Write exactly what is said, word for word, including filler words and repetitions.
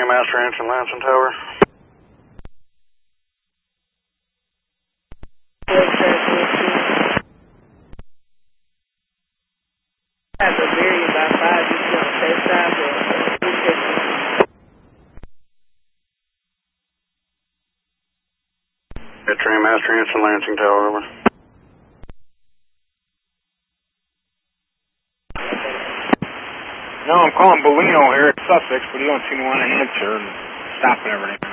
Master Answer Lansing Tower. Have a variant by five, you can on FaceTime or Train Master Answer Lansing Tower, over. No, I'm calling Bolino here at Sussex, but he don't seem to want to answer and stop and everything.